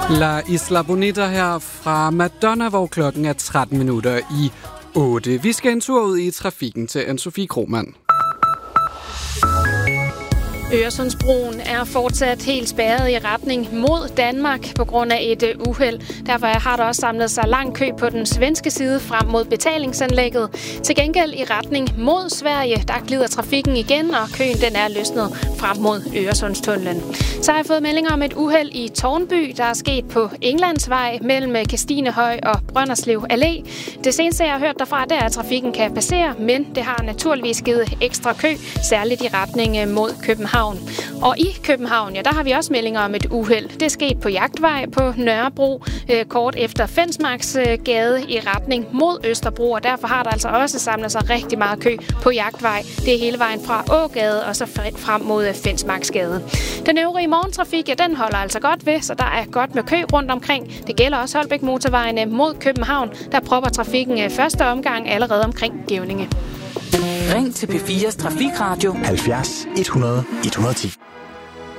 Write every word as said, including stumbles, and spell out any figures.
La Isla Bonita her fra Madonna, hvor klokken er tretten minutter i otte. Vi skal en tur ud i trafikken til Anne-Sophie Krohmann. Øresundsbroen er fortsat helt spærret i retning mod Danmark på grund af et uheld. Derfor har der også samlet sig lang kø på den svenske side frem mod betalingsanlægget. Til gengæld i retning mod Sverige, der glider trafikken igen, og køen den er løsnet frem mod Øresundstunnelen. Så har jeg fået meldinger om et uheld i Tårnby, der er sket på Englandsvej mellem Kristinehøj og Brønderslev Allé. Det seneste, jeg har hørt derfra, det er, at trafikken kan passere, men det har naturligvis givet ekstra kø, særligt i retning mod København. Og i København, ja, der har vi også meldinger om et uheld. Det er sket på Jagtvej på Nørrebro, øh, kort efter Fensmarksgade i retning mod Østerbro, og derfor har der altså også samlet sig rigtig meget kø på Jagtvej. Det er hele vejen fra Ågade og så frem mod Fensmarksgade. Den øvrige morgentrafik, ja, den holder altså godt ved, så der er godt med kø rundt omkring. Det gælder også Holbæk motorvejen mod København, der propper trafikken første omgang allerede omkring Gevninge. Ring til P fires Trafikradio halvfjerds et hundrede et hundrede og ti.